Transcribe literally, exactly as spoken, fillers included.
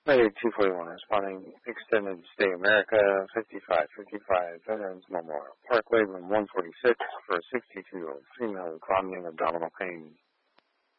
Lady two forty-one responding, extended stay America, fifty-five fifty-five Veterans Memorial Parkway, room one forty-six, for a sixty-two-year-old female with chronic abdominal pain.